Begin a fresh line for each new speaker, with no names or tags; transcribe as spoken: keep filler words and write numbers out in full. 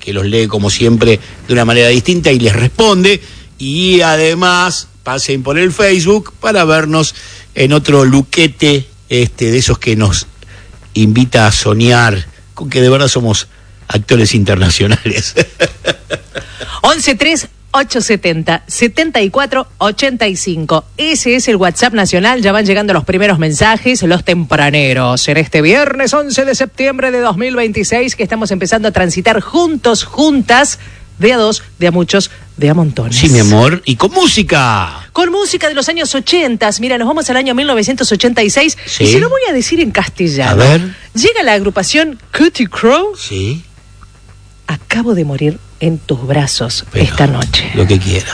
que los lee como siempre de una manera distinta y les responde. Y además pasen por el Facebook para vernos en otro luquete este, de esos que nos invita a soñar con que de verdad somos actores internacionales.
once tres ocho setenta setenta y cuatro ochenta y cinco. Ese es el WhatsApp nacional. Ya van llegando los primeros mensajes, los tempraneros. En este viernes once de septiembre de dos mil veintiséis, que estamos empezando a transitar juntos, juntas, de a dos, de a muchos, de a montones.
Sí, mi amor. Y con música.
Con música de los años ochenta. Mira, nos vamos al año mil novecientos ochenta y seis.
Sí.
Y se lo voy a decir en castellano.
A ver.
Llega la agrupación Cutty Crow.
Sí.
Acabo de morir en tus brazos
Pero,
esta noche.
Lo que quieras.